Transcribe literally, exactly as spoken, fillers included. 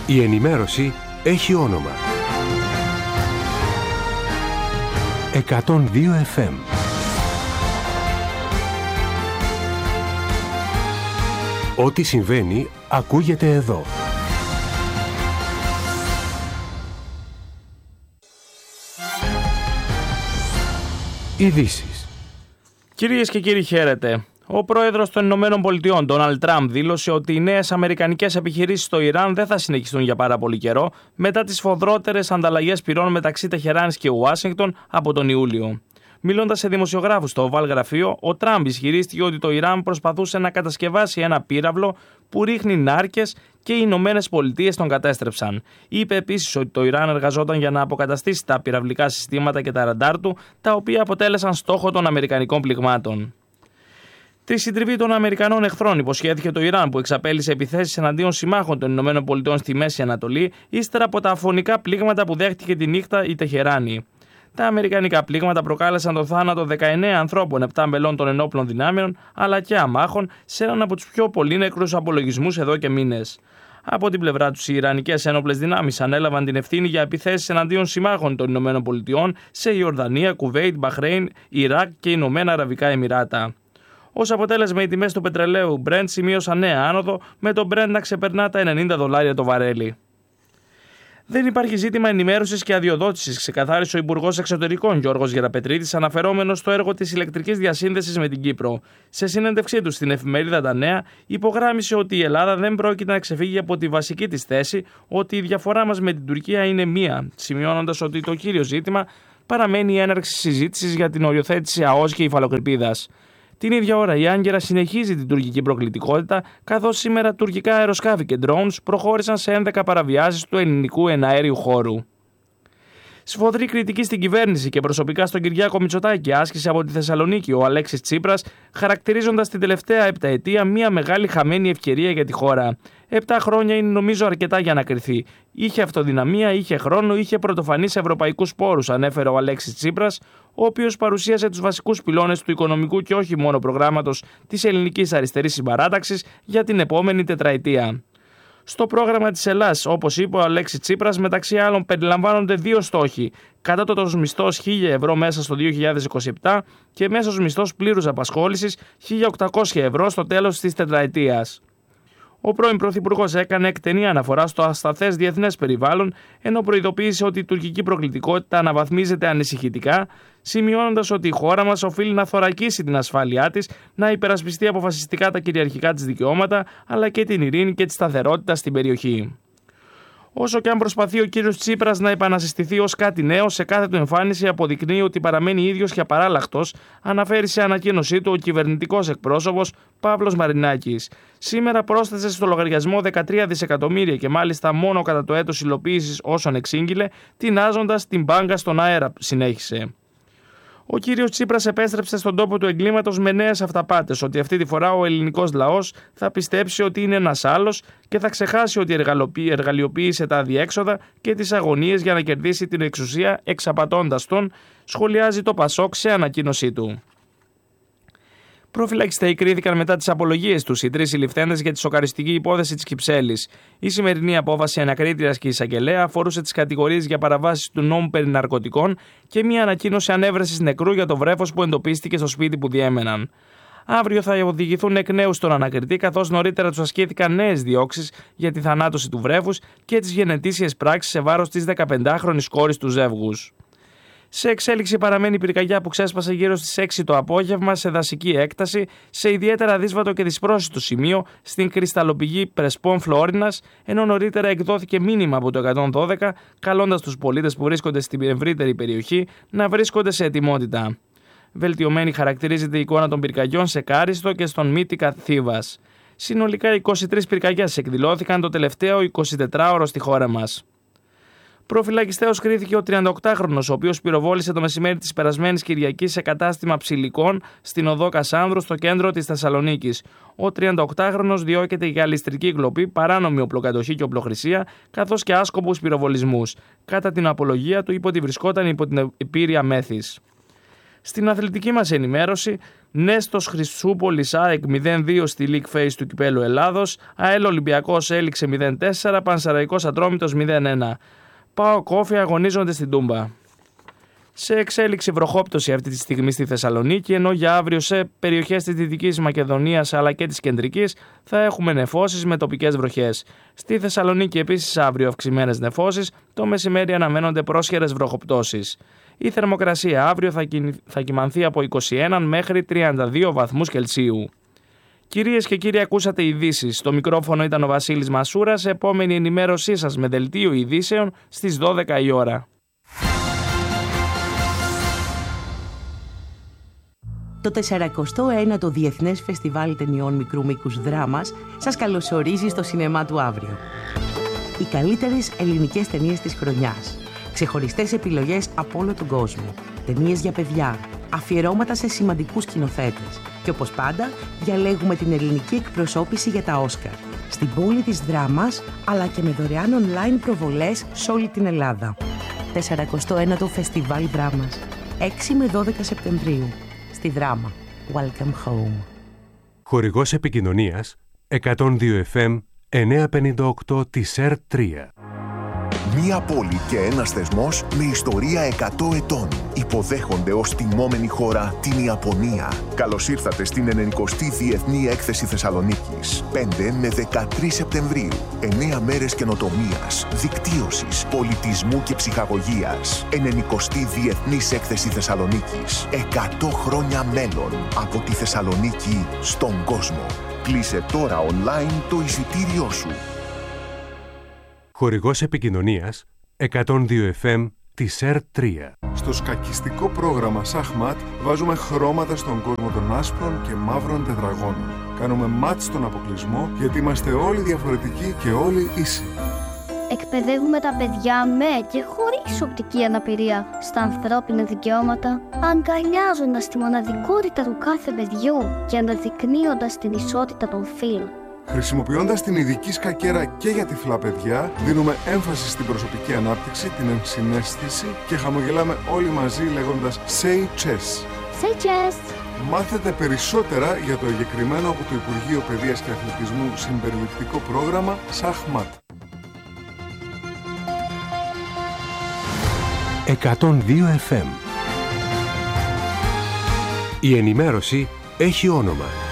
Η ενημέρωση έχει όνομα. εκατόν δύο εφ εμ. Ό,τι συμβαίνει ακούγεται εδώ. Ειδήσεις. Κυρίες και κύριοι, χαίρετε. Ο πρόεδρος των Ηνωμένων Πολιτειών, Ντόναλντ Τραμπ, δήλωσε ότι οι νέες αμερικανικές επιχειρήσεις στο Ιράν δεν θα συνεχιστούν για πάρα πολύ καιρό μετά τις σφοδρότερες ανταλλαγές πυρών μεταξύ Τεχεράνης και Ουάσιγκτον από τον Ιούλιο. Μιλώντας σε δημοσιογράφους στο Oval γραφείο, ο Τραμπ ισχυρίστηκε ότι το Ιράν προσπαθούσε να κατασκευάσει ένα πύραυλο που ρίχνει νάρκες και οι Ηνωμένες Πολιτείες τον κατέστρεψαν. Είπε επίσης ότι το Ιράν εργαζόταν για να αποκαταστήσει τα πυραυλικά συστήματα και τα ραντάρ του, τα οποία αποτέλεσαν στόχο των αμερικανικών πληγμάτων. Τη συντριβή των Αμερικανών εχθρών υποσχέθηκε το Ιράν, που εξαπέλυσε επιθέσεις εναντίον συμμάχων των Ηνωμένων Πολιτειών στη Μέση Ανατολή, ύστερα από τα αφωνικά πλήγματα που δέχτηκε τη νύχτα η Τεχεράνη. Τα αμερικανικά πλήγματα προκάλεσαν τον θάνατο δεκαεννέα ανθρώπων, επτά μελών των ενόπλων δυνάμεων, αλλά και αμάχων, σε έναν από τους πιο πολύ νεκρούς απολογισμούς εδώ και μήνες. Από την πλευρά τους, οι Ιρανικές ένοπλες δυνάμεις ανέλαβαν την ευθύνη για επιθέσεις εναντίον συμμάχων των Ηνωμένων Πολιτειών σε Ιορδανία, Κουβέιτ, Μπαχρέιν, Ιράκ και Ηνωμένα Αραβικά Εμιράτα. Ως αποτέλεσμα, οι τιμές του πετρελαίου Brent σημείωσαν νέα άνοδο, με το Brent να ξεπερνά τα ενενήντα δολάρια το βαρέλι. Δεν υπάρχει ζήτημα ενημέρωσης και αδειοδότησης, ξεκαθάρισε ο Υπουργός Εξωτερικών Γιώργος Γεραπετρίτης, αναφερόμενος στο έργο της ηλεκτρικής διασύνδεσης με την Κύπρο. Σε συνέντευξή του στην εφημερίδα Τα Νέα, υπογράμμισε ότι η Ελλάδα δεν πρόκειται να ξεφύγει από τη βασική της θέση ότι η διαφορά μας με την Τουρκία είναι μία, σημειώνοντας ότι το κύριο ζήτημα παραμένει η έναρξη συζήτησης για την οριοθέτηση ΑΟΣ και υφαλοκρηπίδας. Την ίδια ώρα, η Άγκυρα συνεχίζει την τουρκική προκλητικότητα, καθώς σήμερα τουρκικά αεροσκάφη και drones προχώρησαν σε έντεκα παραβιάσεις του ελληνικού εναέριου χώρου. Σφοδρή κριτική στην κυβέρνηση και προσωπικά στον Κυριάκο Μητσοτάκη άσκησε από τη Θεσσαλονίκη ο Αλέξης Τσίπρας, χαρακτηρίζοντας την τελευταία επταετία μια μεγάλη χαμένη ευκαιρία για τη χώρα. Επτά χρόνια είναι νομίζω αρκετά για να κριθεί. Είχε αυτοδυναμία, είχε χρόνο, είχε πρωτοφανείς ευρωπαϊκούς πόρους, ανέφερε ο Αλέξης Τσίπρας, ο οποίος παρουσίασε τους βασικούς πυλώνες του οικονομικού και όχι μόνο προγράμματος της ελληνικής αριστερής συμπαράταξης για την επόμενη τετραετία. Στο πρόγραμμα της Ελλάς, όπως είπε ο Αλέξης Τσίπρας, μεταξύ άλλων περιλαμβάνονται δύο στόχοι: κατώτατος μισθός χίλια ευρώ μέσα στο δύο χιλιάδες είκοσι επτά και μέσος μισθός πλήρους απασχόλησης χίλια οκτακόσια ευρώ στο τέλος της τετραετίας. Ο πρώην Πρωθυπουργός έκανε εκτενή αναφορά στο ασταθές διεθνές περιβάλλον, ενώ προειδοποίησε ότι η τουρκική προκλητικότητα αναβαθμίζεται ανησυχητικά, σημειώνοντας ότι η χώρα μας οφείλει να θωρακίσει την ασφάλειά της, να υπερασπιστεί αποφασιστικά τα κυριαρχικά της δικαιώματα, αλλά και την ειρήνη και τη σταθερότητα στην περιοχή. Όσο και αν προσπαθεί ο κύριος Τσίπρας να επανασυστηθεί ως κάτι νέο, σε κάθε του εμφάνιση αποδεικνύει ότι παραμένει ίδιος και απαράλλαχτος, αναφέρει σε ανακοίνωσή του ο κυβερνητικός εκπρόσωπος Παύλος Μαρινάκης. Σήμερα πρόσθεσε στο λογαριασμό δεκατρία δισεκατομμύρια και μάλιστα μόνο κατά το έτος υλοποίησης όσων εξήγηλε, τεινάζοντας την μπάγκα στον αέρα, συνέχισε. Ο κύριος Τσίπρας επέστρεψε στον τόπο του εγκλήματος με νέες αυταπάτες, ότι αυτή τη φορά ο ελληνικός λαός θα πιστέψει ότι είναι ένας άλλος και θα ξεχάσει ότι εργαλειοποίησε τα αδιέξοδα και τις αγωνίες για να κερδίσει την εξουσία εξαπατώντας τον, σχολιάζει το Πασόκ σε ανακοίνωσή του. Προφυλακιστέοι κρίθηκαν μετά τις απολογίες τους οι τρεις συλληφθέντες για τη σοκαριστική υπόθεση της Κυψέλης. Η σημερινή απόφαση ανακρίτριας και εισαγγελέα αφορούσε τις κατηγορίες για παραβάσεις του νόμου περί ναρκωτικών και μια ανακοίνωση ανέβρεσης νεκρού για το βρέφος που εντοπίστηκε στο σπίτι που διέμεναν. Αύριο θα οδηγηθούν εκ νέου στον ανακριτή, καθώς νωρίτερα τους ασκήθηκαν νέες διώξεις για τη θανάτωση του βρέφους και τις γενετήσιες πράξεις σε βάρος της δεκαπεντάχρονης κόρης του ζεύγους. Σε εξέλιξη παραμένει η πυρκαγιά που ξέσπασε γύρω στις έξι το απόγευμα σε δασική έκταση, σε ιδιαίτερα δύσβατο και δυσπρόσιτο σημείο στην κρυσταλλοπηγή Πρεσπών Φλόρινας, ενώ νωρίτερα εκδόθηκε μήνυμα από το εκατόν δώδεκα, καλώντας τους πολίτες που βρίσκονται στην ευρύτερη περιοχή να βρίσκονται σε ετοιμότητα. Βελτιωμένη χαρακτηρίζεται η εικόνα των πυρκαγιών σε Κάριστο και στον Μύτικα Θήβας. Συνολικά είκοσι τρεις πυρκαγιές εκδηλώθηκαν το τελευταίο εικοσιτετράωρο στη χώρα μας. Προφυλακιστέως κρίθηκε ο τριανταοκτάχρονος, ο οποίος πυροβόλησε το μεσημέρι της περασμένης Κυριακής σε κατάστημα ψηλικών στην οδό Κασάνδρου στο κέντρο της Θεσσαλονίκης. Ο τριανταοκτάχρονος διώκεται για ληστρική κλοπή, παράνομη οπλοκατοχή και οπλοχρησία, καθώς και άσκοπους πυροβολισμούς. Κατά την απολογία του είπε ότι βρισκόταν υπό την επίρρεια μέθης. Στην αθλητική μας ενημέρωση, Νέστος Χρυσούπολης ΑΕΚ μηδέν δύο στη League Phase του Κυπέλλου Ελλάδος. ΑΕΛ Ολυμπιακός έληξε μηδέν τέσσερα. Πανσεραϊκός Ατρόμητος μηδέν ένα. ΠΑΟΚ Όφη αγωνίζονται στην Τούμπα. Σε εξέλιξη βροχόπτωση αυτή τη στιγμή στη Θεσσαλονίκη, ενώ για αύριο σε περιοχές της Δυτικής Μακεδονίας αλλά και της Κεντρικής θα έχουμε νεφώσεις με τοπικές βροχές. Στη Θεσσαλονίκη επίσης αύριο αυξημένες νεφώσεις, το μεσημέρι αναμένονται πρόσχερες βροχοπτώσεις. Η θερμοκρασία αύριο θα, κοι... θα κυμανθεί από είκοσι ένα μέχρι τριάντα δύο βαθμούς Κελσίου. Κυρίες και κύριοι, ακούσατε ειδήσεις. Στο μικρόφωνο ήταν ο Βασίλης Μασούρας. Επόμενη ενημέρωσή σας με δελτίο ειδήσεων στις δώδεκα η ώρα. Το τεσσαρακοστό ένατο Διεθνές Φεστιβάλ Ταινιών Μικρού Μήκους Δράμας σας καλωσορίζει στο σινεμά του αύριο. Οι καλύτερες ελληνικές ταινίες της χρονιάς. Ξεχωριστές επιλογές από όλο τον κόσμο. Ταινίες για παιδιά. Αφιερώματα σε σημαντικούς σκηνοθέτες. Και όπως πάντα, διαλέγουμε την ελληνική εκπροσώπηση για τα Όσκαρ. Στην πόλη της Δράμας, αλλά και με δωρεάν online προβολές σε όλη την Ελλάδα. τεσσαρακοστό ένατο Φεστιβάλ Δράμας. έξι με δώδεκα Σεπτεμβρίου. Στη Δράμα. Welcome home. Χορηγός επικοινωνίας εκατόν δύο εφ εμ εννιακόσια πενήντα οκτώ της ΕΡ τρία. Μία πόλη και ένας θεσμός με ιστορία εκατό ετών. Υποδέχονται ως τιμόμενη χώρα την Ιαπωνία. Καλώς ήρθατε στην ενενηκοστή Διεθνή Έκθεση Θεσσαλονίκης. πέντε με δεκατρείς Σεπτεμβρίου. εννέα μέρες καινοτομίας, δικτύωσης, πολιτισμού και ψυχαγωγίας. ενενηκοστή Διεθνής Έκθεση Θεσσαλονίκης. εκατό χρόνια μέλλον. Από τη Θεσσαλονίκη στον κόσμο. Κλείσε τώρα online το εισιτήριό σου. Χορηγός επικοινωνίας εκατόν δύο εφ εμ της ΕΡ τρία. Στο σκακιστικό πρόγραμμα Σαχμάτ βάζουμε χρώματα στον κόσμο των άσπρων και μαύρων τετραγώνων. Κάνουμε μάτς στον αποκλεισμό γιατί είμαστε όλοι διαφορετικοί και όλοι ίσοι. Εκπαιδεύουμε τα παιδιά με και χωρίς οπτική αναπηρία στα ανθρώπινα δικαιώματα, αγκαλιάζοντας τη μοναδικότητα του κάθε παιδιού και αναδεικνύοντας την ισότητα των φύλων. Χρησιμοποιώντας την ειδική σκακέρα και για τυφλά παιδιά, δίνουμε έμφαση στην προσωπική ανάπτυξη, την ενσυναίσθηση και χαμογελάμε όλοι μαζί λέγοντας Say Chess. Say Chess! Μάθετε περισσότερα για το εγκεκριμένο από το Υπουργείο Παιδείας και Αθλητισμού συμπεριληπτικό πρόγραμμα Σαχμάτ. εκατόν δύο εφ εμ. Η ενημέρωση έχει όνομα.